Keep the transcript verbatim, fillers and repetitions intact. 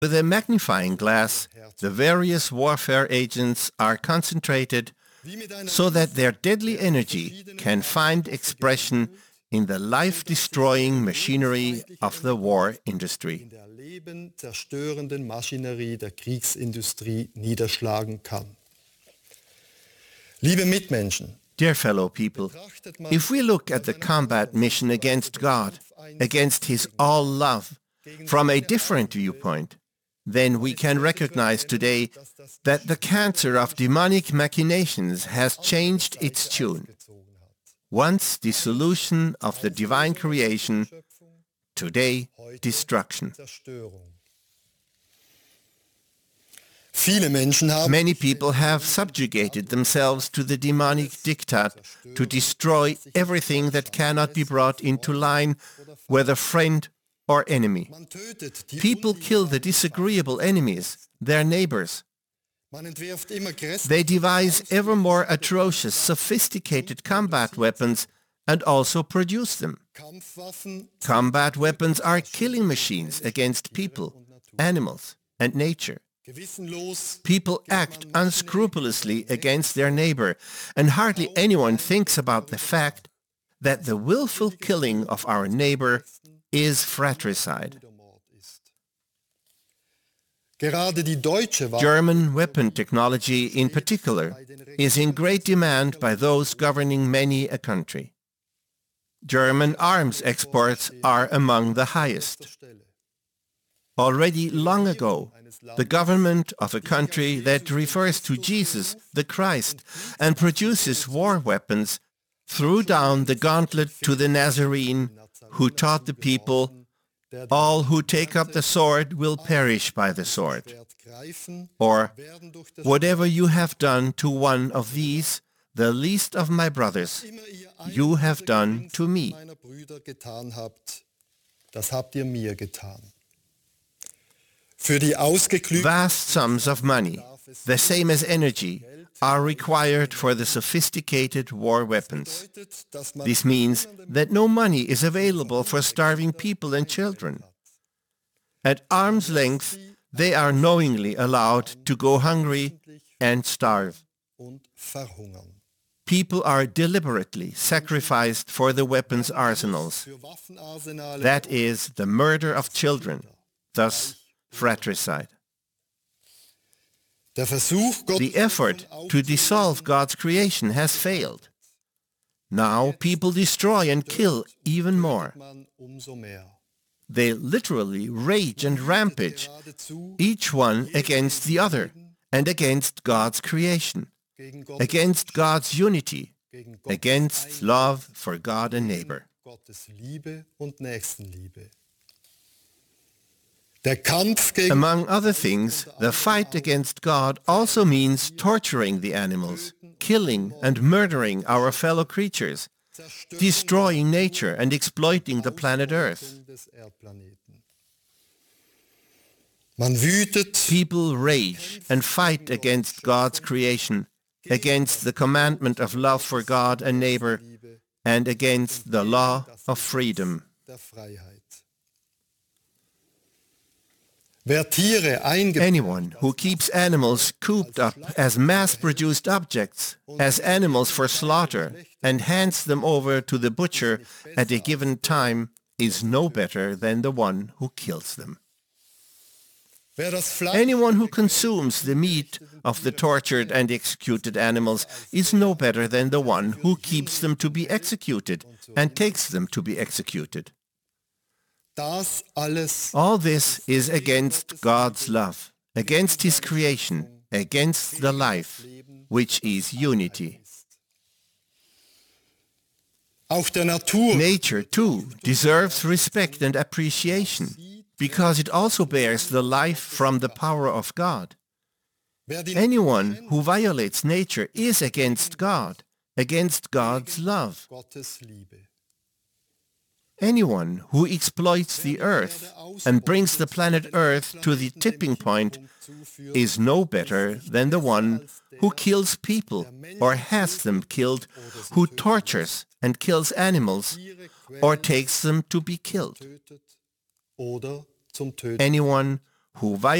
With a magnifying glass, the various warfare agents are concentrated so that their deadly energy can find expression in the life-destroying machinery of the war industry. In der lebenzerstörenden Maschinerie der Kriegsindustrie niederschlagen kann. Liebe Mitmenschen, dear fellow people, if we look at the combat mission against God, against His all-love, from a different viewpoint, then we can recognize today that the cancer of demonic machinations has changed its tune. Once dissolution of the divine creation, today destruction. Many people have subjugated themselves to the demonic diktat to destroy everything that cannot be brought into line, whether friend or enemy. People kill the disagreeable enemies, their neighbors. They devise ever more atrocious, sophisticated combat weapons and also produce them. Combat weapons are killing machines against people, animals, and nature. People act unscrupulously against their neighbor, and hardly anyone thinks about the fact that the willful killing of our neighbor is fratricide. German weapon technology in particular is in great demand by those governing many a country. German arms exports are among the highest. Already long ago, the government of a country that refers to Jesus, the Christ, and produces war weapons threw down the gauntlet to the Nazarene, who taught the people, "All who take up the sword will perish by the sword." Or, "Whatever you have done to one of these, the least of my brothers, you have done to me." Vast sums of money, the same as energy, are required for the sophisticated war weapons. This means that no money is available for starving people and children. At arm's length, they are knowingly allowed to go hungry and starve. People are deliberately sacrificed for the weapons arsenals. That is the murder of children, thus fratricide. The effort to dissolve God's creation has failed. Now people destroy and kill even more. They literally rage and rampage, each one against the other, and against God's creation, against God's unity, against love for God and neighbor. Among other things, the fight against God also means torturing the animals, killing and murdering our fellow creatures, destroying nature and exploiting the planet Earth. People rage and fight against God's creation, against the commandment of love for God and neighbor, and against the law of freedom. Anyone who keeps animals cooped up as mass-produced objects, as animals for slaughter, and hands them over to the butcher at a given time is no better than the one who kills them. Anyone who consumes the meat of the tortured and executed animals is no better than the one who keeps them to be executed and takes them to be executed. All this is against God's love, against His creation, against the life, which is unity. Nature, too, deserves respect and appreciation, because it also bears the life from the power of God. Anyone who violates nature is against God, against God's love. Anyone who exploits the earth and brings the planet Earth to the tipping point is no better than the one who kills people or has them killed, who tortures and kills animals or takes them to be killed. Anyone who